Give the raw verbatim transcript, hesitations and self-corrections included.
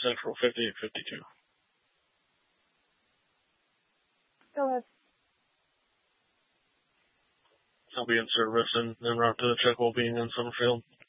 Central fifty-eight fifty-two. Go ahead. I'll be in service and en route to the check while being in Summerfield.